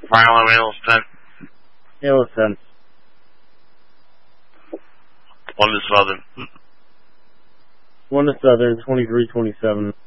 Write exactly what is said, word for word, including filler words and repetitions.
Fire Wales ten. Hills ten. One to Southern. One to Southern, twenty-three twenty-seven.